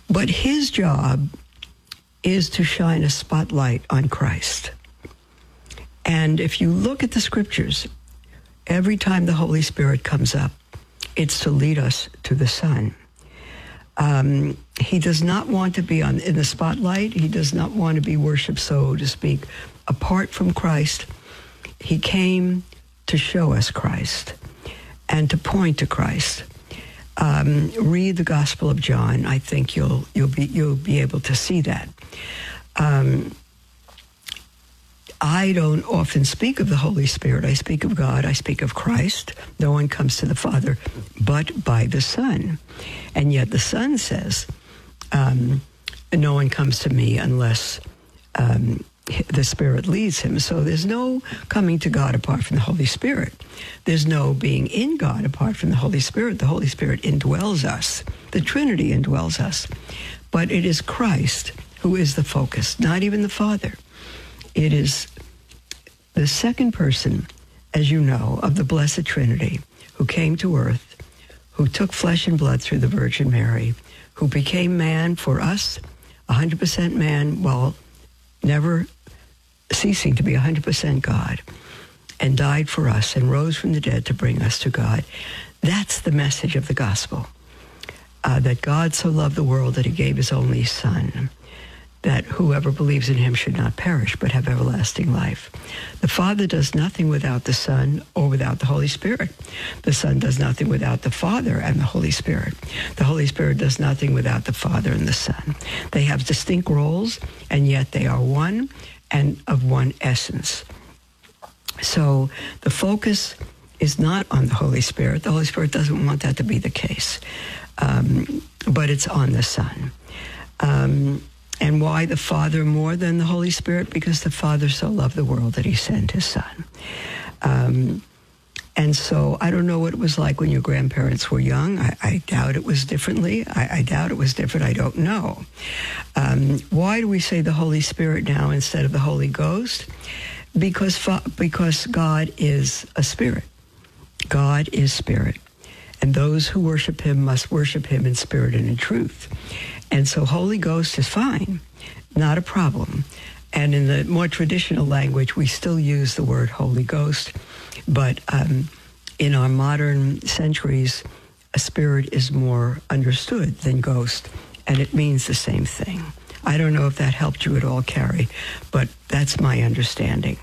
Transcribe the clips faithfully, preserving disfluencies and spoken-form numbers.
But his job is to shine a spotlight on Christ. And if you look at the scriptures, every time the Holy Spirit comes up, it's to lead us to the Son. Um, he does not want to be on in the spotlight. He does not want to be worshipped, so to speak, apart from Christ. He came to show us Christ and to point to Christ. Um, read the Gospel of John. I think you'll you'll be you'll be able to see that. Um, I don't often speak of the Holy Spirit. I speak of God. I speak of Christ. No one comes to the Father but by the Son. And yet the Son says, um, no one comes to me unless um, the Spirit leads him. So there's no coming to God apart from the Holy Spirit. There's no being in God apart from the Holy Spirit. The Holy Spirit indwells us. The Trinity indwells us. But it is Christ who is the focus, not even the Father. It is the second person, as you know, of the Blessed Trinity, who came to earth, who took flesh and blood through the Virgin Mary, who became man for us, one hundred percent man, while never ceasing to be one hundred percent God, and died for us and rose from the dead to bring us to God. That's the message of the gospel, uh, that God so loved the world that he gave his only Son, that whoever believes in him should not perish, but have everlasting life. The Father does nothing without the Son or without the Holy Spirit. The Son does nothing without the Father and the Holy Spirit. The Holy Spirit does nothing without the Father and the Son. They have distinct roles, and yet they are one and of one essence. So the focus is not on the Holy Spirit. The Holy Spirit doesn't want that to be the case, um, but it's on the Son. Um, And why the Father more than the Holy Spirit? Because the Father so loved the world that he sent his Son. Um, and so I don't know what it was like when your grandparents were young. I, I doubt it was differently. I, I doubt it was different. I don't know. Um, why do we say the Holy Spirit now instead of the Holy Ghost? Because, because God is a spirit. God is spirit. And those who worship him must worship him in spirit and in truth. And so Holy Ghost is fine, not a problem. And in the more traditional language, we still use the word Holy Ghost. But um, in our modern centuries, a spirit is more understood than ghost, and it means the same thing. I don't know if that helped you at all, Carrie, but that's my understanding.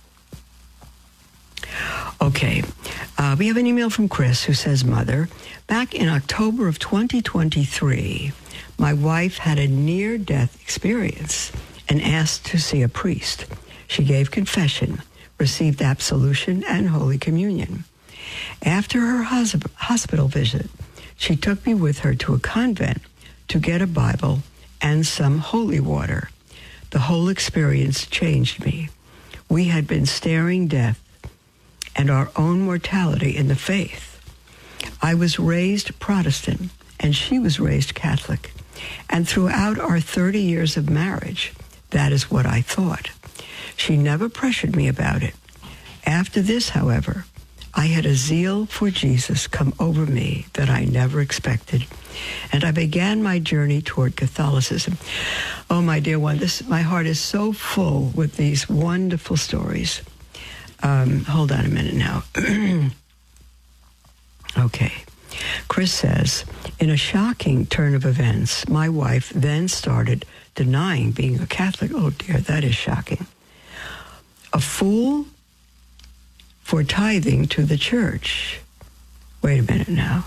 Okay, uh, we have an email from Chris who says, Mother, back in October of twenty twenty-three, my wife had a near-death experience and asked to see a priest. She gave confession, received absolution and Holy Communion. After her hus- hospital visit, she took me with her to a convent to get a Bible and some holy water. The whole experience changed me. We had been staring death and our own mortality in the faith. I was raised Protestant, and she was raised Catholic. And throughout our thirty years of marriage, that is what I thought. She never pressured me about it. After this, however, I had a zeal for Jesus come over me that I never expected, and I began my journey toward Catholicism. Oh, my dear one, this my heart is so full with these wonderful stories. Um, hold on a minute now. Okay. Chris says, in a shocking turn of events, my wife then started denying being a Catholic. Oh, dear, that is shocking. A fool for tithing to the church. Wait a minute now.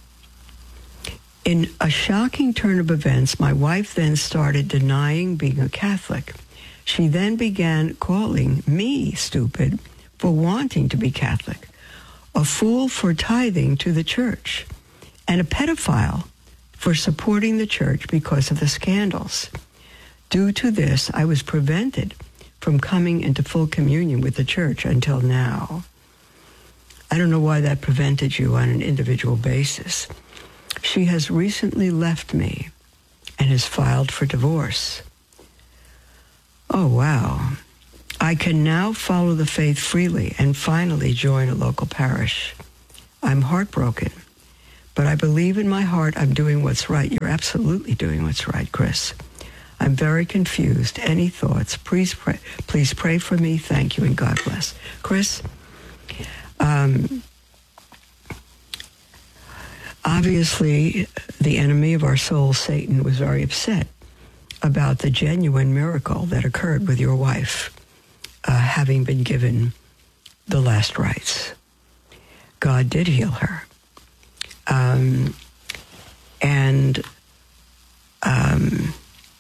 In a shocking turn of events, my wife then started denying being a Catholic. She then began calling me stupid for wanting to be Catholic, a fool for tithing to the church, and a pedophile for supporting the church because of the scandals. Due to this, I was prevented from coming into full communion with the church until now. I don't know why that prevented you on an individual basis. She has recently left me and has filed for divorce. Oh, wow. I can now follow the faith freely and finally join a local parish. I'm heartbroken, But I believe in my heart I'm doing what's right. You're absolutely doing what's right, Chris. I'm very confused. Any thoughts? Please pray, please pray for me. Thank you, and God bless. Chris, um, obviously, the enemy of our soul, Satan, was very upset about the genuine miracle that occurred with your wife uh, having been given the last rites. God did heal her. Um, and um,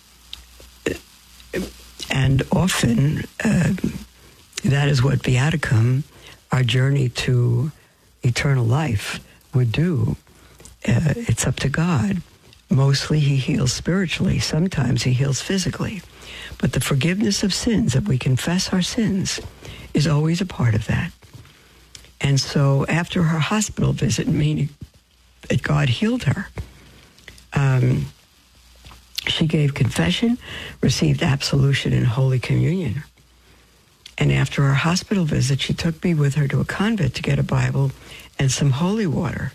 and often uh, that is what Viaticum, our journey to eternal life, would do. Uh, it's up to God. Mostly he heals spiritually. Sometimes he heals physically. But the forgiveness of sins, if we confess our sins, is always a part of that. And so after her hospital visit, meaning that God healed her, um, she gave confession, received absolution and Holy Communion. And after her hospital visit, she took me with her to a convent to get a Bible and some holy water.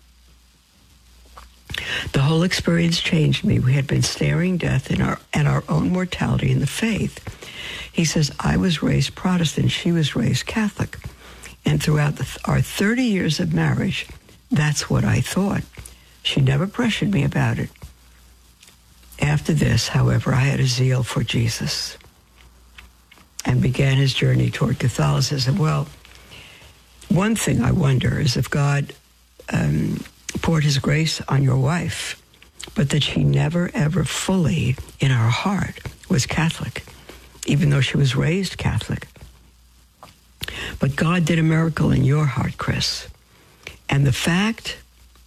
The whole experience changed me. We had been staring death in our, at our own mortality in the faith. He says, I was raised Protestant, she was raised Catholic. And throughout the, our thirty years of marriage, that's what I thought. She never pressured me about it. After this, however, I had a zeal for Jesus and began his journey toward Catholicism. Well, one thing I wonder is if God um, poured his grace on your wife, but that she never, ever fully in her heart was Catholic, even though she was raised Catholic. But God did a miracle in your heart, Chris. And the fact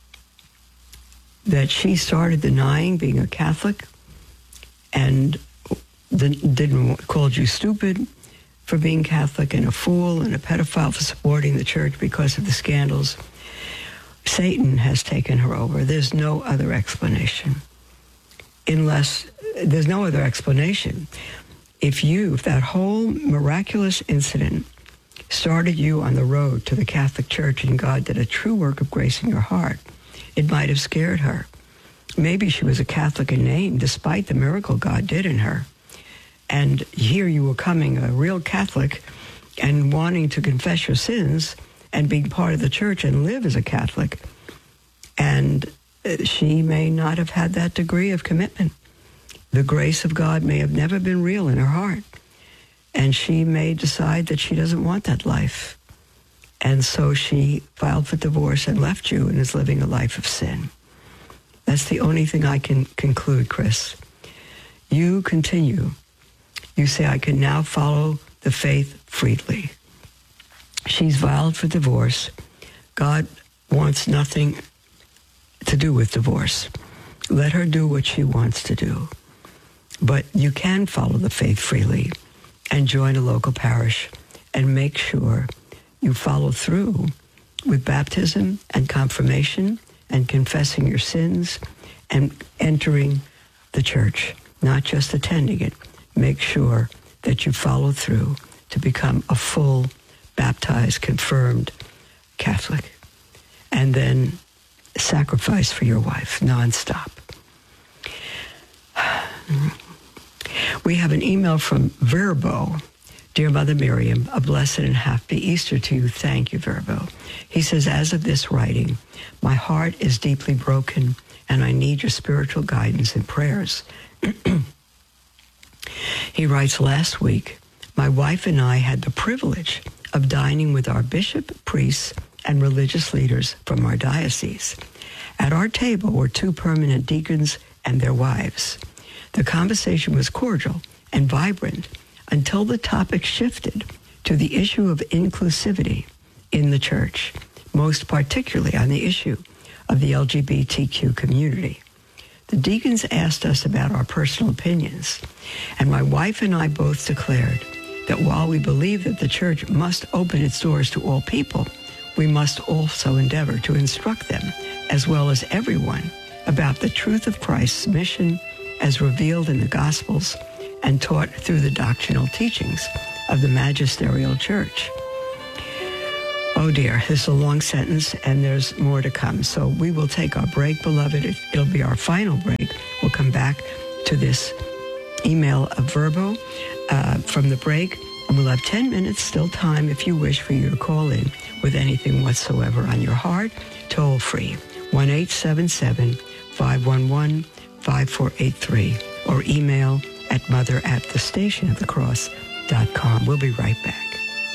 that she started denying being a Catholic and didn't called you stupid for being Catholic and a fool and a pedophile for supporting the church because of the scandals, Satan has taken her over. There's no other explanation. Unless, there's no other explanation. If you, if that whole miraculous incident started you on the road to the Catholic Church and God did a true work of grace in your heart, it might have scared her. Maybe she was a Catholic in name, despite the miracle God did in her. And here you were coming a real Catholic and wanting to confess your sins and being part of the church and live as a Catholic. And she may not have had that degree of commitment. The grace of God may have never been real in her heart. And she may decide that she doesn't want that life. And so she filed for divorce and left you and is living a life of sin. That's the only thing I can conclude, Chris. You continue. You say, I can now follow the faith freely. She's filed for divorce. God wants nothing to do with divorce. Let her do what she wants to do. But you can follow the faith freely and join a local parish and make sure you follow through with baptism and confirmation and confessing your sins and entering the church, not just attending it. Make sure that you follow through to become a full, baptized, confirmed Catholic. And then sacrifice for your wife, nonstop. We have an email from Verbo. Dear Mother Miriam, a blessed and happy Easter to you. Thank you, Verbo. He says, as of this writing, my heart is deeply broken and I need your spiritual guidance and prayers. He writes, last week, my wife and I had the privilege of dining with our bishop, priests, and religious leaders from our diocese. At our table were two permanent deacons and their wives. The conversation was cordial and vibrant until the topic shifted to the issue of inclusivity in the church, most particularly on the issue of the L G B T Q community. The deacons asked us about our personal opinions, and my wife and I both declared that while we believe that the church must open its doors to all people, we must also endeavor to instruct them, as well as everyone, about the truth of Christ's mission as revealed in the Gospels and taught through the doctrinal teachings of the magisterial church. Oh dear, this is a long sentence, and there's more to come. So we will take our break, beloved. It, it'll be our final break. We'll come back to this email of Verbo uh, from the break, and we'll have ten minutes, still time, if you wish, for you to call in with anything whatsoever on your heart, toll free, one eight seven seven, five one one, five four eight three, or email at mother at the station of the cross dot com. We'll be right back.